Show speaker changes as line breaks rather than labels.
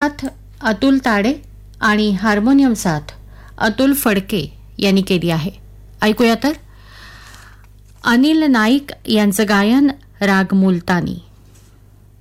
साथ अतुल ताडे आणि हार्मोनियम साथ अतुल फडके यांनी केली आहे. ऐकूया तर अनिल नाईक यांचं गायन राग मुलतानी.